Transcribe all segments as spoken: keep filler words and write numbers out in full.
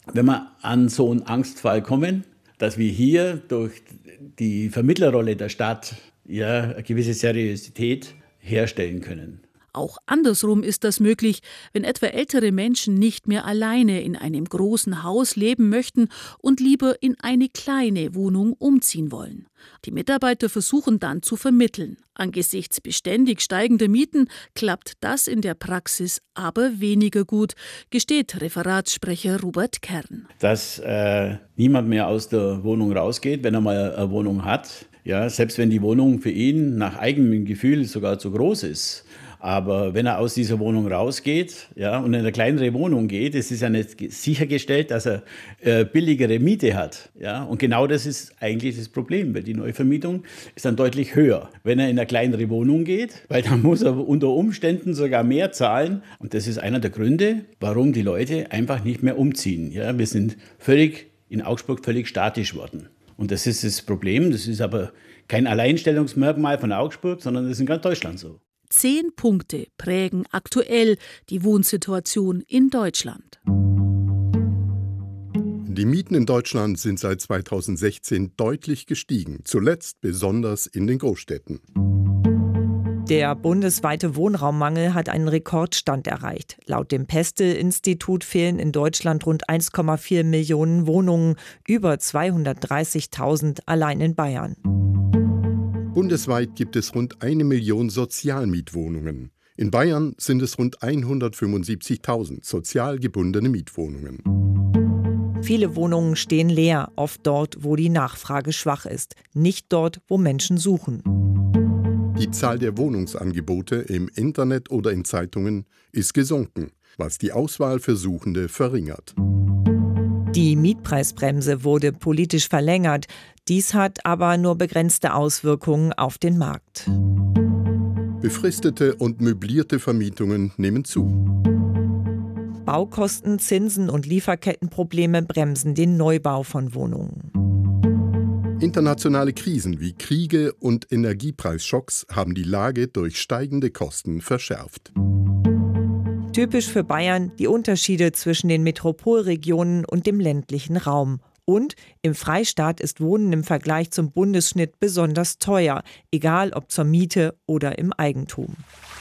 wenn wir an so einen Angstfall kommen, dass wir hier durch die Vermittlerrolle der Stadt ja eine gewisse Seriosität herstellen können. Auch andersrum ist das möglich, wenn etwa ältere Menschen nicht mehr alleine in einem großen Haus leben möchten und lieber in eine kleine Wohnung umziehen wollen. Die Mitarbeiter versuchen dann zu vermitteln. Angesichts beständig steigender Mieten klappt das in der Praxis aber weniger gut, gesteht Referatssprecher Robert Kern. Dass äh, niemand mehr aus der Wohnung rausgeht, wenn er mal eine Wohnung hat. Ja, selbst wenn die Wohnung für ihn nach eigenem Gefühl sogar zu groß ist. Aber wenn er aus dieser Wohnung rausgeht, ja, und in eine kleinere Wohnung geht, es ist ja nicht sichergestellt, dass er äh, billigere Miete hat. Ja, und genau das ist eigentlich das Problem, weil die Neuvermietung ist dann deutlich höher. Wenn er in eine kleinere Wohnung geht, weil dann muss er unter Umständen sogar mehr zahlen. Und das ist einer der Gründe, warum die Leute einfach nicht mehr umziehen. Ja, wir sind völlig in Augsburg völlig statisch worden. Und das ist das Problem. Das ist aber kein Alleinstellungsmerkmal von Augsburg, sondern das ist in ganz Deutschland so. Zehn Punkte prägen aktuell die Wohnsituation in Deutschland. Die Mieten in Deutschland sind seit zweitausendsechzehn deutlich gestiegen, zuletzt besonders in den Großstädten. Der bundesweite Wohnraummangel hat einen Rekordstand erreicht. Laut dem Pestel-Institut fehlen in Deutschland rund eins Komma vier Millionen Wohnungen, über zweihundertdreißigtausend allein in Bayern. Bundesweit gibt es rund eine Million Sozialmietwohnungen. In Bayern sind es rund hundertfünfundsiebzigtausend sozial gebundene Mietwohnungen. Viele Wohnungen stehen leer, oft dort, wo die Nachfrage schwach ist, nicht dort, wo Menschen suchen. Die Zahl der Wohnungsangebote im Internet oder in Zeitungen ist gesunken, was die Auswahl für Suchende verringert. Die Mietpreisbremse wurde politisch verlängert. Dies hat aber nur begrenzte Auswirkungen auf den Markt. Befristete und möblierte Vermietungen nehmen zu. Baukosten, Zinsen und Lieferkettenprobleme bremsen den Neubau von Wohnungen. Internationale Krisen wie Kriege und Energiepreisschocks haben die Lage durch steigende Kosten verschärft. Typisch für Bayern die Unterschiede zwischen den Metropolregionen und dem ländlichen Raum. Und im Freistaat ist Wohnen im Vergleich zum Bundesschnitt besonders teuer, egal ob zur Miete oder im Eigentum.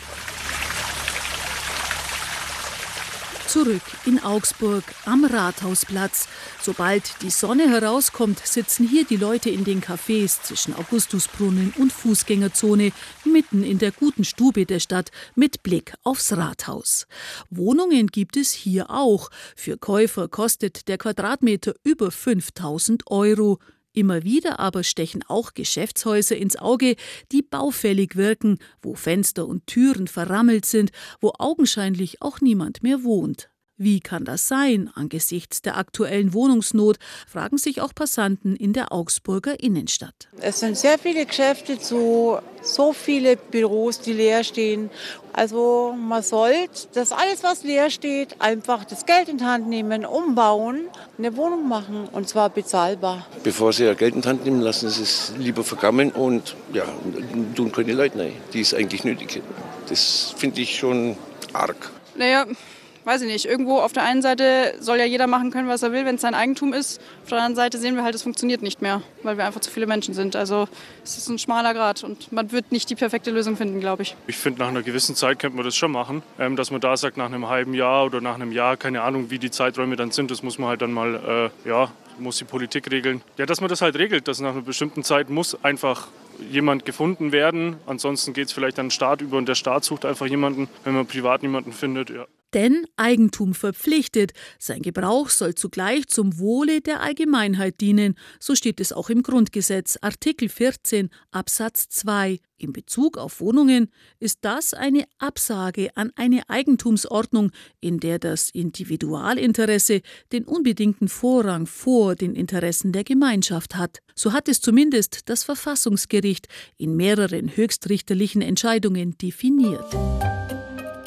Zurück in Augsburg am Rathausplatz. Sobald die Sonne herauskommt, sitzen hier die Leute in den Cafés zwischen Augustusbrunnen und Fußgängerzone, mitten in der guten Stube der Stadt mit Blick aufs Rathaus. Wohnungen gibt es hier auch. Für Käufer kostet der Quadratmeter über fünftausend Euro. Immer wieder aber stechen auch Geschäftshäuser ins Auge, die baufällig wirken, wo Fenster und Türen verrammelt sind, wo augenscheinlich auch niemand mehr wohnt. Wie kann das sein angesichts der aktuellen Wohnungsnot, fragen sich auch Passanten in der Augsburger Innenstadt. Es sind sehr viele Geschäfte zu, so viele Büros, die leer stehen. Also man sollte das alles, was leer steht, einfach das Geld in die Hand nehmen, umbauen, eine Wohnung machen und zwar bezahlbar. Bevor Sie ja Geld in die Hand nehmen, lassen Sie es lieber vergammeln und ja, tun keine Leute rein, die es eigentlich nötig hätten. Das finde ich schon arg. Naja, weiß ich nicht. Irgendwo auf der einen Seite soll ja jeder machen können, was er will, wenn es sein Eigentum ist. Auf der anderen Seite sehen wir halt, es funktioniert nicht mehr, weil wir einfach zu viele Menschen sind. Also es ist ein schmaler Grat und man wird nicht die perfekte Lösung finden, glaube ich. Ich finde, nach einer gewissen Zeit könnte man das schon machen. Ähm, dass man da sagt, nach einem halben Jahr oder nach einem Jahr, keine Ahnung, wie die Zeiträume dann sind, das muss man halt dann mal, äh, ja, muss die Politik regeln. Ja, dass man das halt regelt, dass nach einer bestimmten Zeit muss einfach jemand gefunden werden. Ansonsten geht es vielleicht an den Staat über und der Staat sucht einfach jemanden, wenn man privat niemanden findet, ja. Denn Eigentum verpflichtet. Sein Gebrauch soll zugleich zum Wohle der Allgemeinheit dienen. So steht es auch im Grundgesetz, Artikel vierzehn Absatz zwei. In Bezug auf Wohnungen ist das eine Absage an eine Eigentumsordnung, in der das Individualinteresse den unbedingten Vorrang vor den Interessen der Gemeinschaft hat. So hat es zumindest das Verfassungsgericht in mehreren höchstrichterlichen Entscheidungen definiert.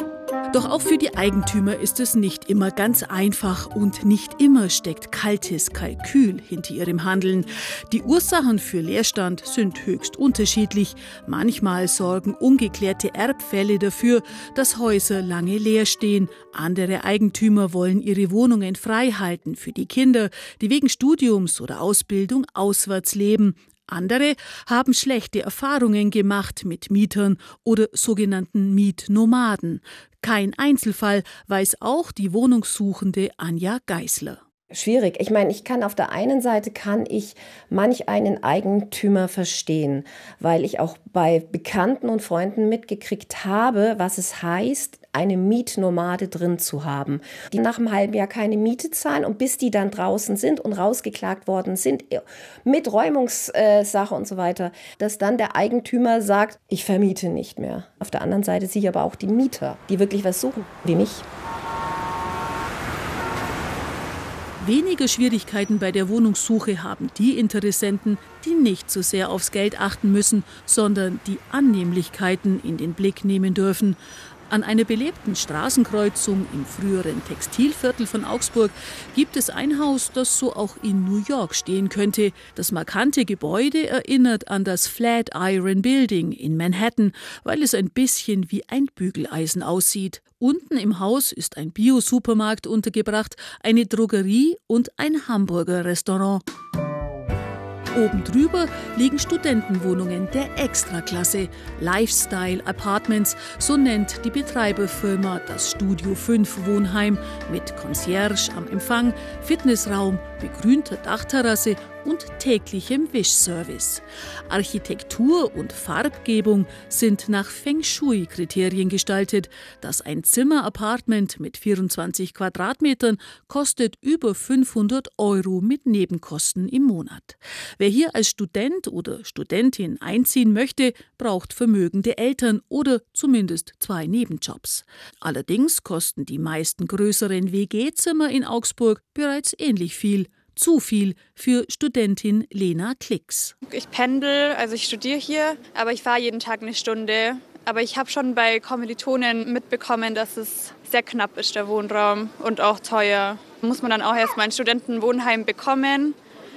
Doch auch für die Eigentümer ist es nicht immer ganz einfach und nicht immer steckt kaltes Kalkül hinter ihrem Handeln. Die Ursachen für Leerstand sind höchst unterschiedlich. Manchmal sorgen ungeklärte Erbfälle dafür, dass Häuser lange leer stehen. Andere Eigentümer wollen ihre Wohnungen frei halten für die Kinder, die wegen Studiums oder Ausbildung auswärts leben. Andere haben schlechte Erfahrungen gemacht mit Mietern oder sogenannten Mietnomaden. Kein Einzelfall, weiß auch die wohnungssuchende Anja Geisler. Schwierig. Ich meine, ich kann auf der einen Seite kann ich manch einen Eigentümer verstehen, weil ich auch bei Bekannten und Freunden mitgekriegt habe, was es heißt, eine Mietnomade drin zu haben, die nach einem halben Jahr keine Miete zahlen und bis die dann draußen sind und rausgeklagt worden sind mit Räumungssache und so weiter, dass dann der Eigentümer sagt, ich vermiete nicht mehr. Auf der anderen Seite sehe ich aber auch die Mieter, die wirklich was suchen, wie mich. Weniger Schwierigkeiten bei der Wohnungssuche haben die Interessenten, die nicht so sehr aufs Geld achten müssen, sondern die Annehmlichkeiten in den Blick nehmen dürfen. An einer belebten Straßenkreuzung im früheren Textilviertel von Augsburg gibt es ein Haus, das so auch in New York stehen könnte. Das markante Gebäude erinnert an das Flatiron Building in Manhattan, weil es ein bisschen wie ein Bügeleisen aussieht. Unten im Haus ist ein Bio-Supermarkt untergebracht, eine Drogerie und ein Hamburger-Restaurant. Oben drüber liegen Studentenwohnungen der Extraklasse, Lifestyle Apartments, so nennt die Betreiberfirma das Studio fünf Wohnheim mit Concierge am Empfang, Fitnessraum, begrünter Dachterrasse und täglichem Wischservice. Architektur und Farbgebung sind nach Feng Shui-Kriterien gestaltet. Das Ein-Zimmer-Apartment mit vierundzwanzig Quadratmetern kostet über fünfhundert Euro mit Nebenkosten im Monat. Wer hier als Student oder Studentin einziehen möchte, braucht vermögende Eltern oder zumindest zwei Nebenjobs. Allerdings kosten die meisten größeren W G-Zimmer in Augsburg bereits ähnlich viel. Zu viel für Studentin Lena Klicks. Ich pendel, also ich studiere hier, aber ich fahre jeden Tag eine Stunde. Aber ich habe schon bei Kommilitonen mitbekommen, dass es sehr knapp ist, der Wohnraum, und auch teuer. Da muss man dann auch erstmal ein Studentenwohnheim bekommen.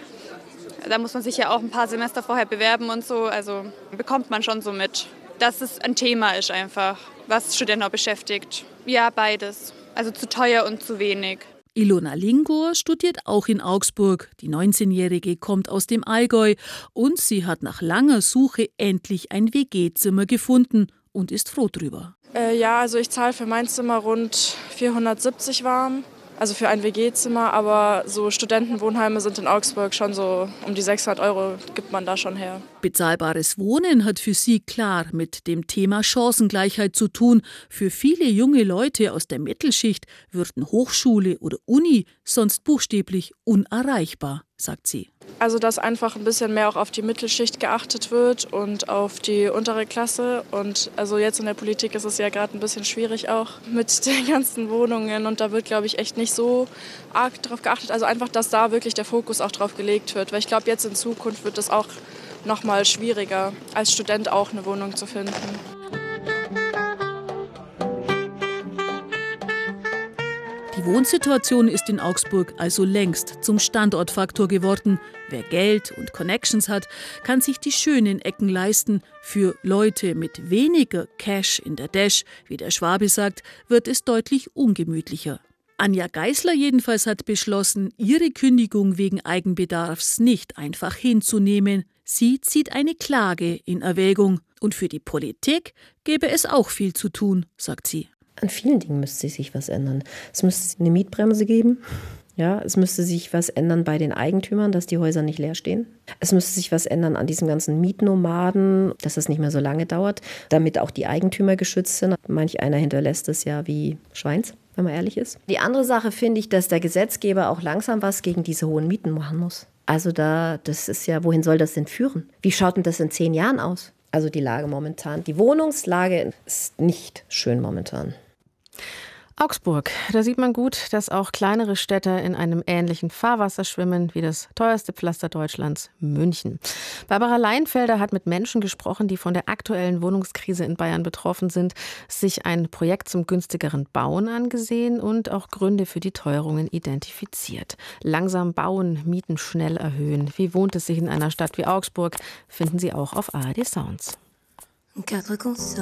Da muss man sich ja auch ein paar Semester vorher bewerben und so. Also bekommt man schon so mit, dass es ein Thema ist einfach, was Studenten auch beschäftigt. Ja, beides. Also zu teuer und zu wenig. Ilona Lingor studiert auch in Augsburg. Die neunzehnjährige kommt aus dem Allgäu und sie hat nach langer Suche endlich ein W G-Zimmer gefunden und ist froh drüber. Äh, ja, also ich zahle für mein Zimmer rund vierhundertsiebzig warm, also für ein W G-Zimmer, aber so Studentenwohnheime sind in Augsburg schon so um die sechshundert Euro gibt man da schon her. Bezahlbares Wohnen hat für sie klar mit dem Thema Chancengleichheit zu tun. Für viele junge Leute aus der Mittelschicht würden Hochschule oder Uni sonst buchstäblich unerreichbar, sagt sie. Also dass einfach ein bisschen mehr auch auf die Mittelschicht geachtet wird und auf die untere Klasse. Und also jetzt in der Politik ist es ja gerade ein bisschen schwierig auch mit den ganzen Wohnungen. Und da wird, glaube ich, echt nicht so arg drauf geachtet. Also einfach, dass da wirklich der Fokus auch drauf gelegt wird. Weil ich glaube, jetzt in Zukunft wird es auch noch mal schwieriger, als Student auch eine Wohnung zu finden. Die Wohnsituation ist in Augsburg also längst zum Standortfaktor geworden. Wer Geld und Connections hat, kann sich die schönen Ecken leisten. Für Leute mit weniger Cash in der Dash, wie der Schwabe sagt, wird es deutlich ungemütlicher. Anja Geisler jedenfalls hat beschlossen, ihre Kündigung wegen Eigenbedarfs nicht einfach hinzunehmen. Sie zieht eine Klage in Erwägung. Und für die Politik gäbe es auch viel zu tun, sagt sie. An vielen Dingen müsste sich was ändern. Es müsste eine Mietbremse geben. Ja, es müsste sich was ändern bei den Eigentümern, dass die Häuser nicht leer stehen. Es müsste sich was ändern an diesem ganzen Mietnomaden, dass es nicht mehr so lange dauert, damit auch die Eigentümer geschützt sind. Manch einer hinterlässt es ja wie Schweins, wenn man ehrlich ist. Die andere Sache finde ich, dass der Gesetzgeber auch langsam was gegen diese hohen Mieten machen muss. Also da, das ist ja, wohin soll das denn führen? Wie schaut denn das in zehn Jahren aus? Also die Lage momentan. Die Wohnungslage ist nicht schön momentan. Augsburg, da sieht man gut, dass auch kleinere Städte in einem ähnlichen Fahrwasser schwimmen wie das teuerste Pflaster Deutschlands, München. Barbara Leinfelder hat mit Menschen gesprochen, die von der aktuellen Wohnungskrise in Bayern betroffen sind, sich ein Projekt zum günstigeren Bauen angesehen und auch Gründe für die Teuerungen identifiziert. Langsam bauen, Mieten schnell erhöhen. Wie wohnt es sich in einer Stadt wie Augsburg, finden Sie auch auf A R D Sounds. Quatre consonnes